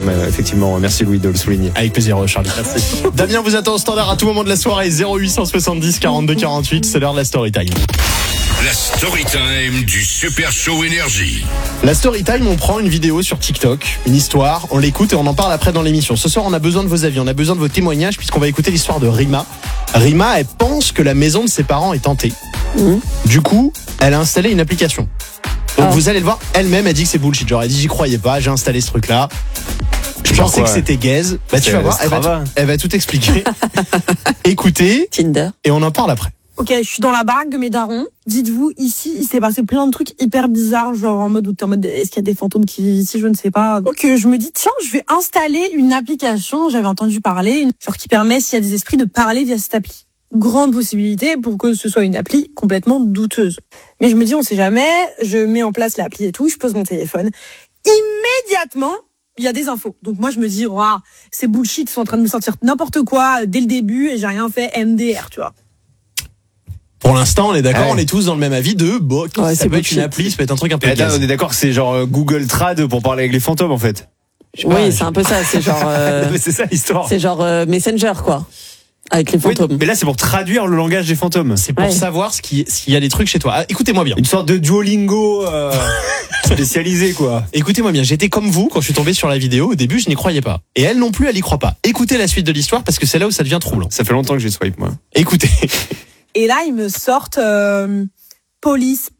effectivement. Merci Louis de le souligner. Avec plaisir, Charlie. Merci. Damien vous attend au standard à tout moment de la soirée. 0870 42 48. C'est l'heure de la story time. La story time du Super Show Énergie. La story time, on prend une vidéo sur TikTok, une histoire, on l'écoute et on en parle après dans l'émission. Ce soir, on a besoin de vos avis, on a besoin de vos témoignages puisqu'on va écouter l'histoire de Rima. Rima, elle pense que la maison de ses parents est hantée. Du coup, elle a installé une application. Donc vous allez le voir, elle-même, elle dit que c'est bullshit. Genre, elle dit, j'y croyais pas, j'ai installé ce truc-là. Je pensais que c'était gaze. Bah, tu vas voir, elle va tout expliquer. Écoutez. Tinder. Et on en parle après. Ok, je suis dans la baraque de mes darons. Dites-vous, ici, il s'est passé plein de trucs hyper bizarres, genre en mode où t'es en mode, est-ce qu'il y a des fantômes qui vivent ici, je ne sais pas. Donc je me dis, tiens, je vais installer une application, j'avais entendu parler, genre qui permet, s'il y a des esprits, de parler via cette appli. Grande possibilité pour que ce soit une appli complètement douteuse. Mais je me dis, on sait jamais, je mets en place l'appli et tout, je pose mon téléphone. Immédiatement, il y a des infos. Donc moi, je me dis, waouh, c'est bullshit, ils sont en train de me sortir n'importe quoi dès le début et j'ai rien fait, MDR, tu vois. Pour l'instant, on est d'accord, on est tous dans le même avis de ça peut être une appli, ça peut être un truc un peu Là, on est d'accord, c'est genre Google Trad pour parler avec les fantômes en fait. Oui, c'est un peu ça, c'est genre c'est ça l'histoire. C'est genre Messenger quoi. Avec les fantômes. Oui, mais là, c'est pour traduire le langage des fantômes. C'est pour savoir s'il y a des trucs chez toi. Ah, écoutez-moi bien. Une sorte de Duolingo spécialisé, quoi. Écoutez-moi bien. J'étais comme vous quand je suis tombé sur la vidéo. Au début, je n'y croyais pas. Et elle non plus, elle y croit pas. Écoutez la suite de l'histoire parce que c'est là où ça devient troublant. Ça fait longtemps que j'ai swipe, moi. Écoutez. Et là, ils me sortent police,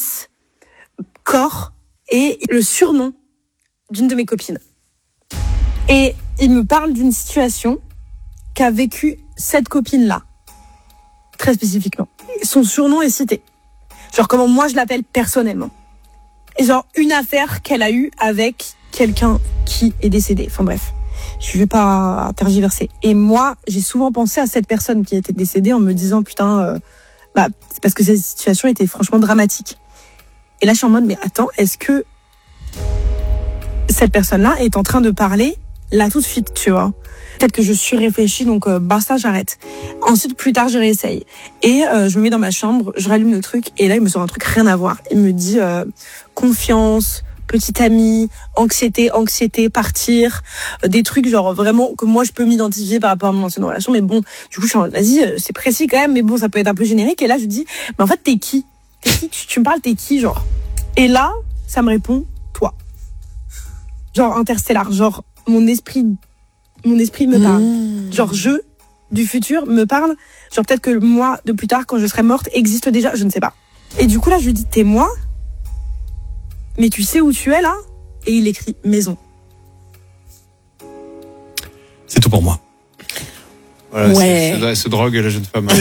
corps et le surnom d'une de mes copines. Et ils me parlent d'une situation qu'a vécu cette copine-là, très spécifiquement. Son surnom est cité. Genre comment moi je l'appelle personnellement. Et genre une affaire qu'elle a eue avec quelqu'un qui est décédé. Enfin bref, je vais pas tergiverser. Et moi, j'ai souvent pensé à cette personne qui était décédée en me disant putain, c'est parce que cette situation était franchement dramatique. Et là je suis en mode mais attends, est-ce que cette personne-là est en train de parler là tout de suite, tu vois? Peut-être que je surréfléchis, donc basta, j'arrête. Ensuite, plus tard, je réessaye. Et je me mets dans ma chambre, je rallume le truc, et là, il me sort un truc rien à voir. Il me dit confiance, petite amie, anxiété, partir, des trucs genre vraiment que moi, je peux m'identifier par rapport à mon ancienne relation. Mais bon, du coup, je suis en vas-y, c'est précis quand même, mais bon, ça peut être un peu générique. Et là, je dis, mais en fait, t'es qui? Tu me parles, t'es qui, genre? Et là, ça me répond, toi. Genre interstellar, genre mon esprit me parle. Genre je, du futur, me parle. Genre peut-être que moi, de plus tard, quand je serai morte, existe déjà, je ne sais pas. Et du coup là, je lui dis, t'es moi? Mais tu sais où tu es là? Et il écrit maison. C'est tout pour moi. Voilà, ouais. Se drogue la jeune femme.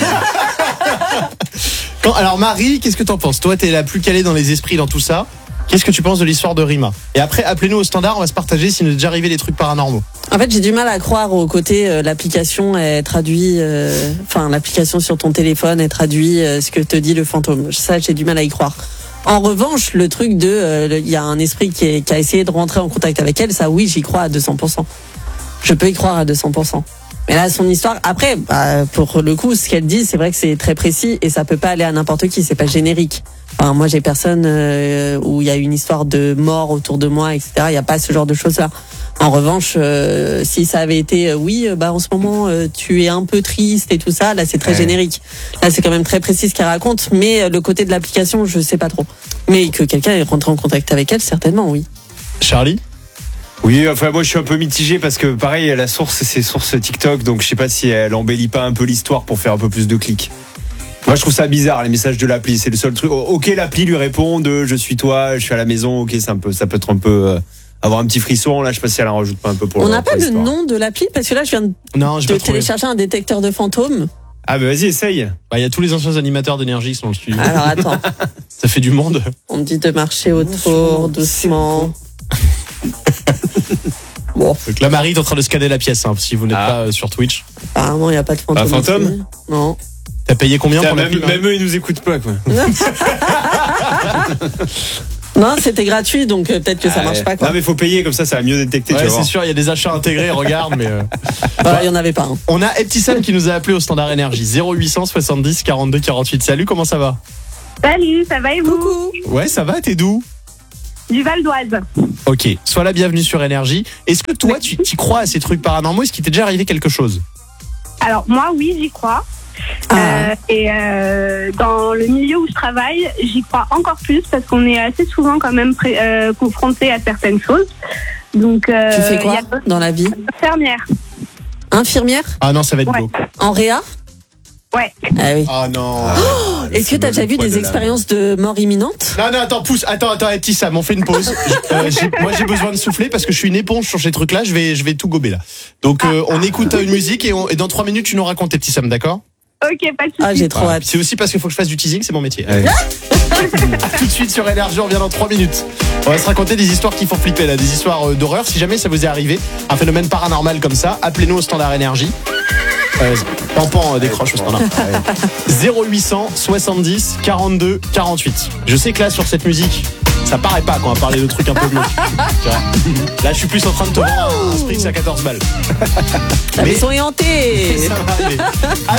Non, alors Marie, qu'est-ce que t'en penses? Toi, t'es la plus calée dans les esprits, dans tout ça. Qu'est-ce que tu penses de l'histoire de Rima? Et après, appelez-nous au standard, on va se partager s'il nous est déjà arrivé des trucs paranormaux. En fait, j'ai du mal à croire au côté l'application elle traduit, l'application sur ton téléphone elle traduit ce que te dit le fantôme. Ça, j'ai du mal à y croire. En revanche, le truc de, il y a un esprit qui a essayé de rentrer en contact avec elle, ça, oui, j'y crois à 200%. Je peux y croire à 200%. Mais là, son histoire, après, pour le coup, ce qu'elle dit, c'est vrai que c'est très précis et ça peut pas aller à n'importe qui, c'est pas générique. Enfin, moi, j'ai personne où il y a une histoire de mort autour de moi, etc. Il y a pas ce genre de choses-là. En revanche, si ça avait été, en ce moment, tu es un peu triste et tout ça, là, c'est très générique. Là, c'est quand même très précis ce qu'elle raconte, mais le côté de l'application, je sais pas trop. Mais que quelqu'un est rentré en contact avec elle, certainement, oui. Charlie? Oui, enfin moi je suis un peu mitigé parce que pareil la source c'est source TikTok, donc je sais pas si elle embellit pas un peu l'histoire pour faire un peu plus de clics. Moi je trouve ça bizarre les messages de l'appli, c'est le seul truc. Ok, l'appli lui répond de je suis toi, je suis à la maison, ok, ça peut être un peu avoir un petit frisson là, je sais pas si elle en rajoute pas un peu pour. On n'a pas le nom de l'appli parce que là je viens de télécharger un détecteur de fantômes. Ah bah vas-y, essaye. Bah il y a tous les anciens animateurs d'énergie qui sont dans le studio. Alors attends. Ça fait du monde. On me dit de marcher autour doucement. Bon. Donc là, Marie est en train de scanner la pièce, si vous n'êtes pas sur Twitch. Apparemment, il n'y a pas de fantôme. Pas fantôme? Non. T'as payé combien pour la pub? Même eux, ils nous écoutent pas, quoi. Non, c'était gratuit, donc peut-être que ça marche pas, quoi. Non, mais faut payer, comme ça va mieux détecter. Ouais, c'est sûr, il y a des achats intégrés, regarde, mais. Bah, il y en avait pas. Hein. On a Eptisam qui nous a appelé au standard énergie 0800 70 42 48. Salut, comment ça va? Salut, ça va et vous? Coucou. Ouais, ça va, t'es d'où? Du Val d'Oise. Ok, sois la bienvenue sur Énergie. Est-ce que toi, tu t'y crois à ces trucs paranormaux? Est-ce qu'il t'est déjà arrivé quelque chose? Alors moi, oui, j'y crois. Ah. Dans le milieu où je travaille, j'y crois encore plus parce qu'on est assez souvent quand même confronté à certaines choses. Donc, Tu fais quoi dans la vie? Infirmière. Infirmière? Ah non, ça va être beau. En réa? Ouais. Ah oui. Ah non. Est-ce que t'as déjà vu des expériences de mort imminente? Non, attends, pousse. Attends, petit Sam, on fait une pause. Moi, j'ai besoin de souffler parce que je suis une éponge sur ces trucs-là. Je vais tout gober là. Donc, on écoute une musique et dans 3 minutes, tu nous racontes tes petits Sam, d'accord? Ok, pas de soucis. Ah, j'ai trop hâte. C'est aussi parce qu'il faut que je fasse du teasing, c'est mon métier. Ouais. Tout de suite sur Énergie, on revient dans 3 minutes. On va se raconter des histoires qui font flipper, là, des histoires d'horreur. Si jamais ça vous est arrivé, un phénomène paranormal comme ça, appelez-nous au standard Énergie. Pampan décroche au standard. 0800 70 42 48. Je sais que là, sur cette musique, ça paraît pas quand on va parler de trucs un peu glauques. Tu vois. Là, je suis plus en train de te vendre un Sprix à 14 balles. La maison est hantée. Ça va arriver.